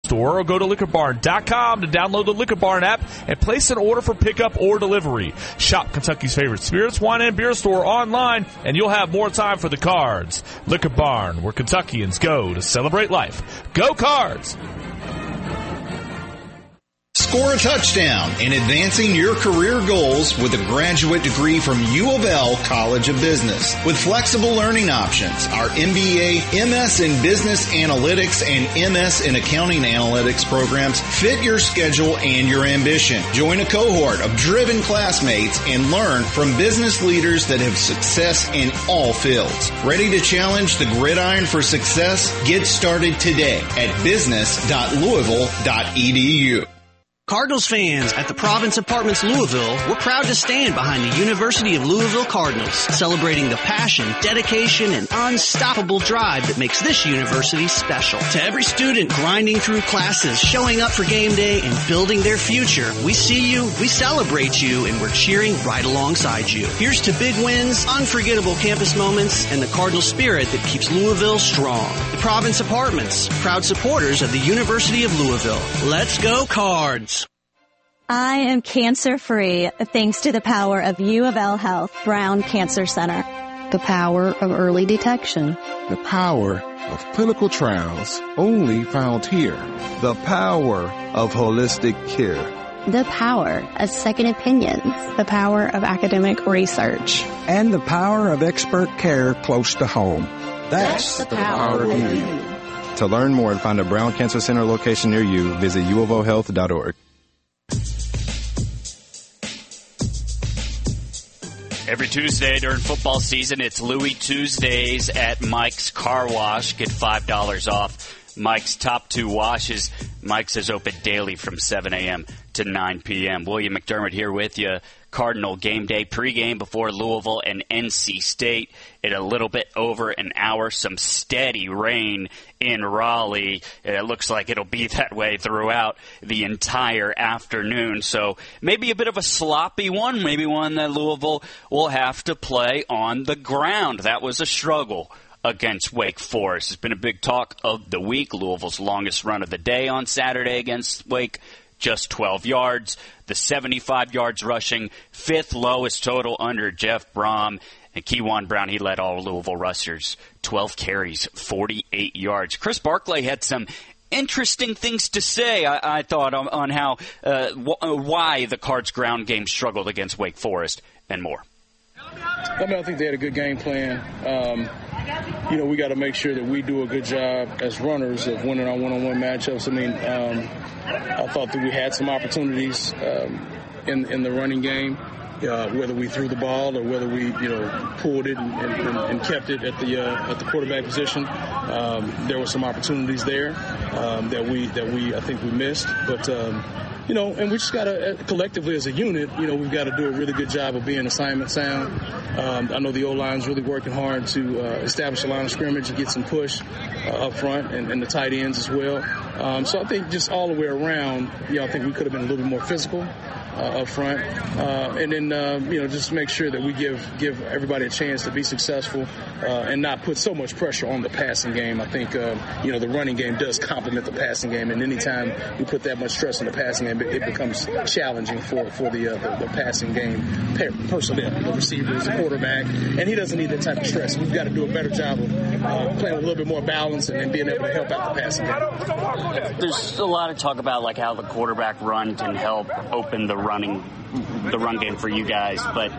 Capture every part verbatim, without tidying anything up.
store or go to liquor barn dot com to download the Liquor Barn app and place an order for pickup or delivery. Shop Kentucky's favorite spirits, wine, and beer store online, and you'll have more time for the Cards. Liquor Barn, where Kentuckians go to celebrate life. Go Cards! Score a touchdown in advancing your career goals with a graduate degree from U of L College of Business. With flexible learning options, our M B A, M S in Business Analytics, and M S in Accounting Analytics programs fit your schedule and your ambition. Join a cohort of driven classmates and learn from business leaders that have success in all fields. Ready to challenge the gridiron for success? Get started today at business dot louisville dot e d u. Cardinals fans at the Province Apartments Louisville, we're proud to stand behind the University of Louisville Cardinals, celebrating the passion, dedication, and unstoppable drive that makes this university special. To every student grinding through classes, showing up for game day, and building their future, we see you, we celebrate you, and we're cheering right alongside you. Here's to big wins, unforgettable campus moments, and the Cardinal spirit that keeps Louisville strong. The Province Apartments, proud supporters of the University of Louisville. Let's go Cards! I am cancer-free thanks to the power of U of L Health Brown Cancer Center. The power of early detection. The power of clinical trials only found here. The power of holistic care. The power of second opinions. The power of academic research. And the power of expert care close to home. That's, That's the, the power, power of you. To learn more and find a Brown Cancer Center location near you, visit u of o health dot org. Every Tuesday during football season, it's Louie Tuesdays at Mike's Car Wash. Get five dollars off Mike's top two washes. Mike's is open daily from seven a.m. to nine p.m. William McDermott here with you. Cardinal game day pregame before Louisville and N C State in a little bit over an hour. Some steady rain in Raleigh. It looks like it'll be that way throughout the entire afternoon. So maybe a bit of a sloppy one, maybe one that Louisville will have to play on the ground. That was a struggle against Wake Forest. It's been a big talk of the week. Louisville's longest run of the day on Saturday against Wake, just twelve yards. The seventy-five yards rushing, fifth lowest total under Jeff Brom. And Keywan Brown, he led all Louisville rushers, twelve carries, forty-eight yards. Chris Barclay had some interesting things to say, I, I thought, on, on how uh, w- why the Cards ground game struggled against Wake Forest and more. I mean, I think they had a good game plan. Um, you know, we got to make sure that we do a good job as runners of winning our one-on-one matchups. I mean, um, I thought that we had some opportunities um, in in the running game, uh, whether we threw the ball or whether we, you know, pulled it and, and, and kept it at the uh, at the quarterback position. Um, there were some opportunities there um, that we that we I think we missed, but. Um, You know, and we just got to, collectively as a unit, you know, we've got to do a really good job of being assignment sound. Um, I know the O-line's really working hard to uh, establish a line of scrimmage and get some push uh, up front and, and the tight ends as well. Um, so I think just all the way around, you know, I think we could have been a little bit more physical uh, up front. Uh, and then, uh, you know, just make sure that we give give everybody a chance to be successful uh, and not put so much pressure on the passing game. I think, uh, you know, the running game does complement the passing game. And anytime we put that much stress on the passing game, it becomes challenging for, for the, uh, the the passing game personnel, the receivers, the quarterback, and he doesn't need that type of stress. We've got to do a better job of uh, playing with a little bit more balance and, and being able to help out the passing game. There's a lot of talk about like how the quarterback run can help open the running, the run game for you guys, but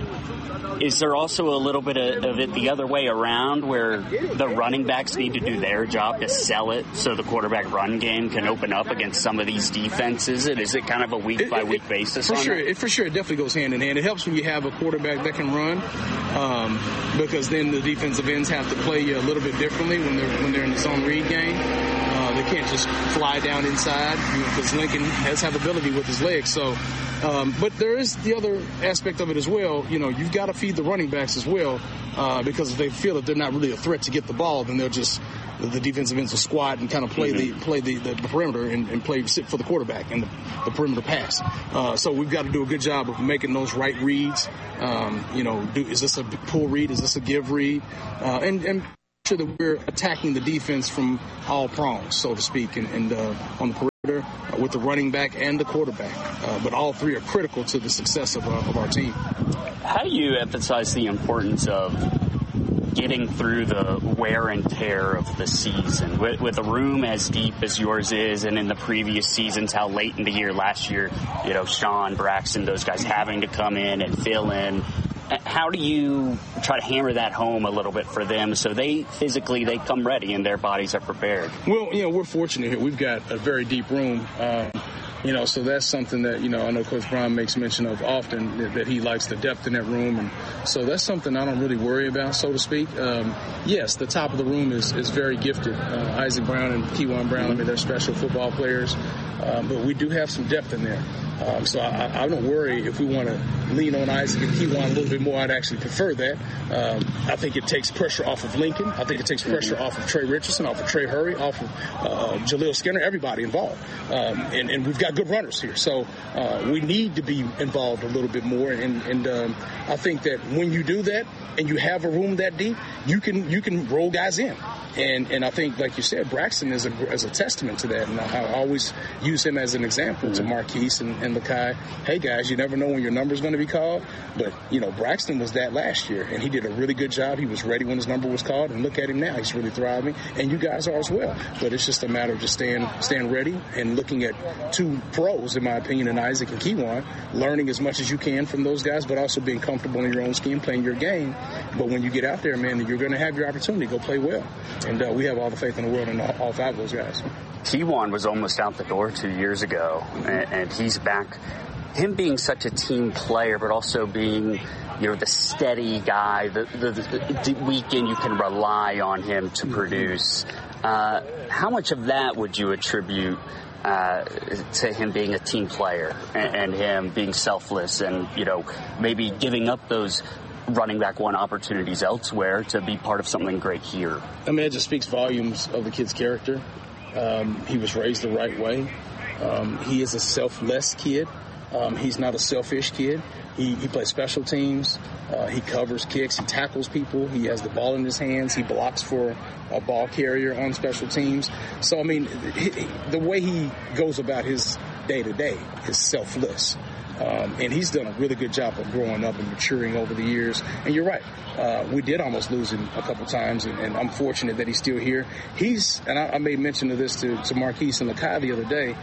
is there also a little bit of, of it the other way around where the running backs need to do their job to sell it so the quarterback run game can open up against some of these defenses? And is it kind of a week-by-week basis? For on sure. It? It, for sure, it definitely goes hand in hand. It helps when you have a quarterback that can run um, because then the defensive ends have to play you a little bit differently when they're, when they're in the zone read game. Uh, they can't just fly down inside because Lincoln has have ability with his legs. So, um, but there is the other aspect of it as well. You know, you've got to feed the running backs as well uh, because if they feel that they're not really a threat to get the ball, then they'll just the defensive ends will squat and kind of play mm-hmm. the play the, the, the perimeter and, and play sit for the quarterback and the, the perimeter pass. Uh, so we've got to do a good job of making those right reads. Um, you know, do, is this a pull read? Is this a give read? Uh, and and sure that we're attacking the defense from all prongs, so to speak, and, and uh, on the perimeter. with the running back and the quarterback. Uh, but all three are critical to the success of, uh, of our team. How do you emphasize the importance of getting through the wear and tear of the season with, with a room as deep as yours is, and in the previous seasons, how late in the year last year, you know, Sean, Braxton, those guys having to come in and fill in? How do you try to hammer that home a little bit for them so they physically they come ready and their bodies are prepared? Well, you know, we're fortunate here. We've got a very deep room. Um, You know, so that's something that, you know, I know Coach Brown makes mention of often, that, that he likes the depth in that room. And so that's something I don't really worry about, so to speak. Um, yes, the top of the room is, is very gifted. Uh, Isaac Brown and Kewan Brown, I mean, they're special football players. Um, but we do have some depth in there. Um, so I, I don't worry if we want to lean on Isaac and Kewan a little bit more. I'd actually prefer that. Um, I think it takes pressure off of Lincoln. I think it takes pressure off of Trey Richardson, off of Trey Hurry, off of uh, Jaleel Skinner, everybody involved. Um, and, and we've got good runners here. So uh, we need to be involved a little bit more. And, and um, I think that when you do that and you have a room that deep, you can you can roll guys in. And and I think, like you said, Braxton is a, is a testament to that. And I, I always use him as an example mm-hmm. to Marquise and, and Lakai. Hey, guys, you never know when your number's going to be called. But, you know, Braxton was that last year, and he did a really good job. He was ready when his number was called. And look at him now. He's really thriving. And you guys are as well. But it's just a matter of just staying, staying ready and looking at two pros, in my opinion, in Isaac and Kewan, learning as much as you can from those guys, but also being comfortable in your own scheme, playing your game. But when you get out there, man, you're going to have your opportunity. Go play well. And uh, we have all the faith in the world in all, all five of those guys. Kewan was almost out the door two years ago, and, and he's back. Him being such a team player, but also being, you know, the steady guy, the, the, the, the weekend you can rely on him to produce. Uh, how much of that would you attribute uh, to him being a team player and, and him being selfless and, you know, maybe giving up those running back one opportunities elsewhere to be part of something great here? I mean, it just speaks volumes of the kid's character. Um, he was raised the right way. Um, he is a selfless kid. Um, he's not a selfish kid. He, he plays special teams. Uh, he covers kicks. He tackles people. He has the ball in his hands. He blocks for a ball carrier on special teams. So, I mean, he, the way he goes about his day-to-day is selfless. Um, and he's done a really good job of growing up and maturing over the years. And you're right. Uh, we did almost lose him a couple times, and, and I'm fortunate that he's still here. He's, and I, I made mention of this to, to Marquise and Lakai the other day,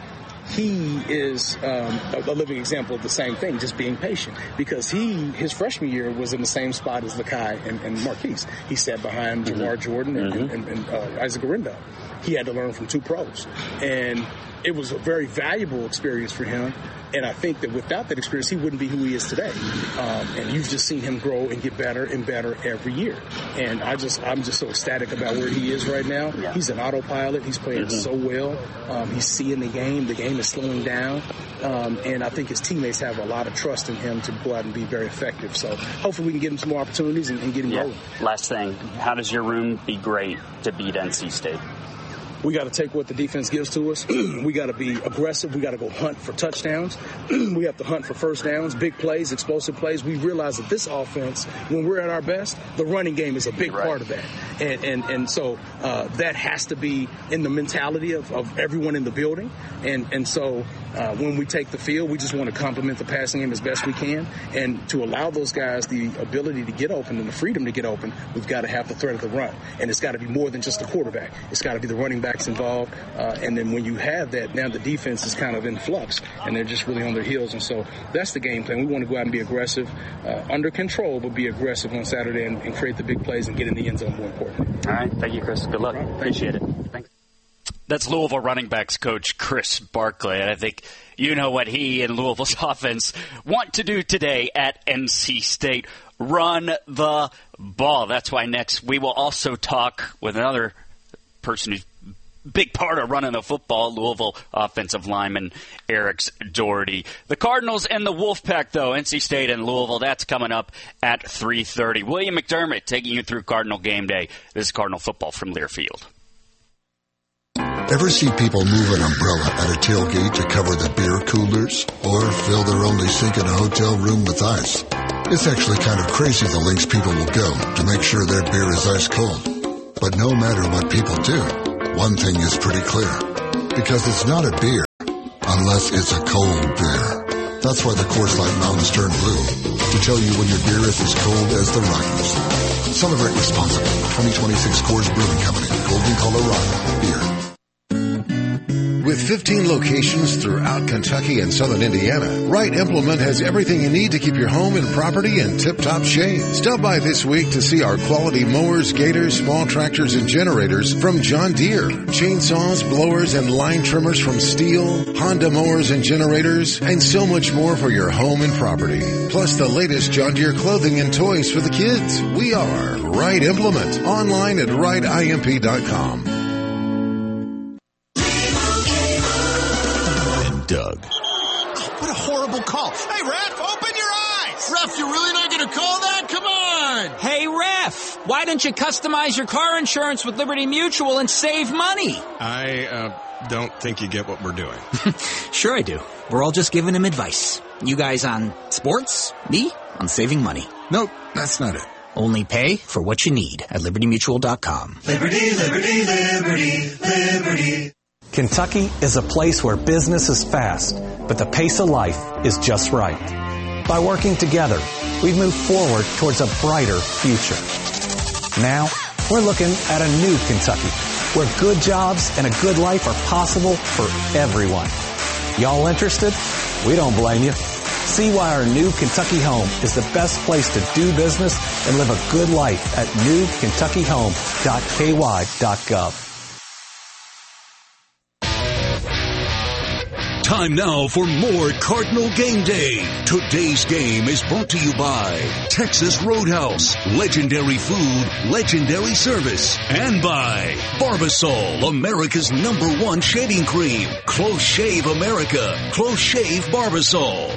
he is um, a, a living example of the same thing, just being patient. Because he, his freshman year, was in the same spot as Lakai and, and Marquise. He sat behind mm-hmm. Jamar Jordan and, mm-hmm. and, and uh, Isaac Arenda. He had to learn from two pros. And it was a very valuable experience for him. And I think that without that experience, he wouldn't be who he is today. Um, and you've just seen him grow and get better and better every year. And I just, I'm just so ecstatic about where he is right now. Yeah. He's an autopilot. He's playing mm-hmm. so well. Um, he's seeing the game. The game is slowing down. Um, and I think his teammates have a lot of trust in him to go out and be very effective. So hopefully we can give him some more opportunities and, and get him yeah. rolling. Last thing, how does your room be great to beat N C State? We got to take what the defense gives to us. We got to be aggressive. We got to go hunt for touchdowns. We have to hunt for first downs, big plays, explosive plays. We realize that this offense, when we're at our best, the running game is a big right. part of that. And and, and so uh, that has to be in the mentality of, of everyone in the building. And, and so uh, when we take the field, we just want to complement the passing game as best we can. And to allow those guys the ability to get open and the freedom to get open, we've got to have the threat of the run. And it's got to be more than just the quarterback. It's got to be the running back involved, uh, and then when you have that, now the defense is kind of in flux, and they're just really on their heels, and so that's the game plan. We want to go out and be aggressive, uh, under control, but be aggressive on Saturday and, and create the big plays and get in the end zone more important. All right, thank you, Chris. Good luck. Right, Appreciate it. Thanks. That's Louisville running backs coach Chris Barkley, and I think you know what he and Louisville's offense want to do today at N C State. Run the ball. That's why next we will also talk with another person who's big part of running the football, Louisville offensive lineman Eric Doherty. The Cardinals and the Wolfpack, though, N C State and Louisville, that's coming up at three thirty. William McDermott taking you through Cardinal game day. This is Cardinal football from Learfield. Ever see people move an umbrella at a tailgate to cover the beer coolers or fill their only sink in a hotel room with ice? It's actually kind of crazy the lengths people will go to make sure their beer is ice cold. But no matter what people do, one thing is pretty clear. Because it's not a beer, unless it's a cold beer. That's why the Coors Light Mountains turn blue, to tell you when your beer is as cold as the Rockies. Celebrate responsibly. twenty twenty-six Coors Brewing Company, Golden, Colorado. Beer. With fifteen locations throughout Kentucky and southern Indiana, Wright Implement has everything you need to keep your home and property in tip-top shape. Stop by this week to see our quality mowers, gators, small tractors, and generators from John Deere, chainsaws, blowers, and line trimmers from Steel, Honda mowers and generators, and so much more for your home and property. Plus the latest John Deere clothing and toys for the kids. We are Wright Implement. Online at wright imp dot com. Doug. Oh, what a horrible call. Hey, ref, open your eyes. Ref, you're really not going to call that? Come on. Hey, ref, why don't you customize your car insurance with Liberty Mutual and save money? I uh, don't think you get what we're doing. Sure I do. We're all just giving him advice. You guys on sports, me on saving money. Nope, that's not it. Only pay for what you need at liberty mutual dot com. Liberty, liberty, liberty, liberty. Kentucky is a place where business is fast, but the pace of life is just right. By working together, we've moved forward towards a brighter future. Now, we're looking at a new Kentucky, where good jobs and a good life are possible for everyone. Y'all interested? We don't blame you. See why our new Kentucky home is the best place to do business and live a good life at new kentucky home dot k y dot gov. Time now for more Cardinal Game Day. Today's game is brought to you by Texas Roadhouse, legendary food, legendary service, and by Barbasol, America's number one shaving cream. Close Shave America. Close Shave Barbasol.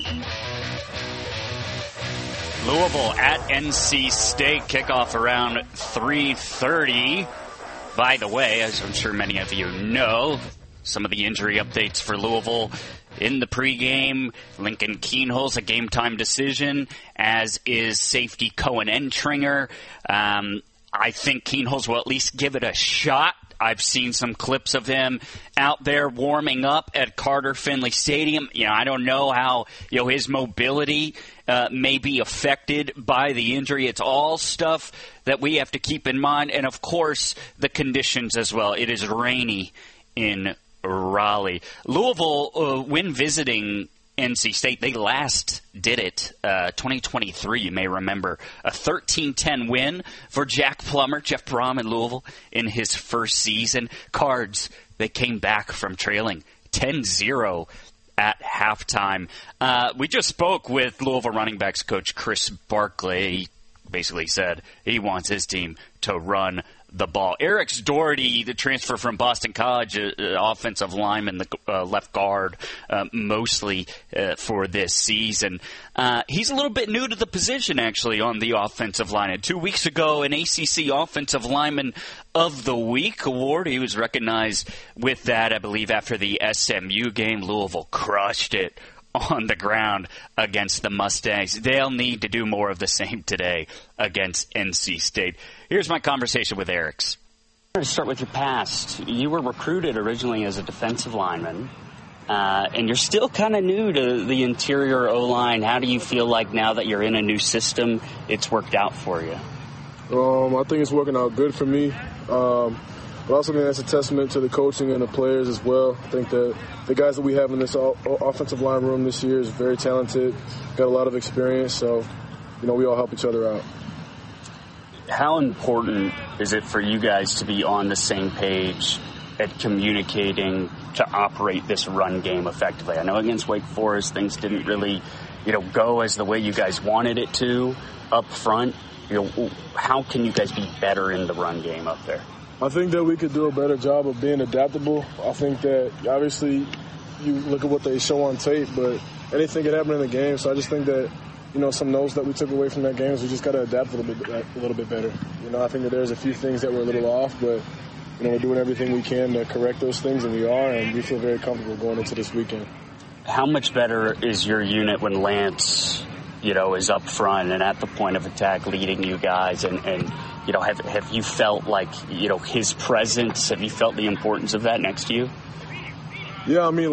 Louisville at N C State, kickoff around three thirty. By the way, as I'm sure many of you know, some of the injury updates for Louisville in the pregame. Lincoln Kienholz, a game-time decision, as is safety Cohen Entringer. Um, I think Kienholz will at least give it a shot. I've seen some clips of him out there warming up at Carter Finley Stadium. You know, I don't know how, you know, his mobility uh, may be affected by the injury. It's all stuff that we have to keep in mind. And, of course, the conditions as well. It is rainy in Raleigh. Louisville, uh, when visiting N C State, they last did it uh, twenty twenty-three, you may remember. A thirteen ten win for Jack Plummer, Jeff Brom in Louisville in his first season. Cards, they came back from trailing ten zero at halftime. Uh, we just spoke with Louisville running backs coach Chris Barkley. He basically said he wants his team to run the ball. Eric Doherty, the transfer from Boston College, uh, offensive lineman, the uh, left guard, uh, mostly uh, for this season. Uh, he's a little bit new to the position, actually, on the offensive line. And two weeks ago, an A C C Offensive Lineman of the Week award. He was recognized with that, I believe, after the S M U game. Louisville crushed it on the ground against the Mustangs. They'll need to do more of the same today against N C State. Here's my conversation with Eric's. I'm going to start with your past. You were recruited originally as a defensive lineman, uh, and you're still kind of new to the interior O-line. How do you feel like now that you're in a new system, it's worked out for you? Um, I think it's working out good for me. Um, But I also think that's a testament to the coaching and the players as well. I think that the guys that we have in this offensive line room this year is very talented, got a lot of experience, so, you know, we all help each other out. How important is it for you guys to be on the same page at communicating to operate this run game effectively? I know against Wake Forest things didn't really, you know, go as the way you guys wanted it to up front. You know, how can you guys be better in the run game up there? I think that we could do a better job of being adaptable. I think that obviously you look at what they show on tape, but anything can happen in the game. So I just think that, you know, some notes that we took away from that game is we just got to adapt a little bit, a little bit better. You know, I think that there's a few things that were a little off, but, you know, we're doing everything we can to correct those things, and we are, and we feel very comfortable going into this weekend. How much better is your unit when Lance, you know, is up front and at the point of attack leading you guys, and, and you know, have have you felt like, you know, his presence, have you felt the importance of that next to you? Yeah, I mean,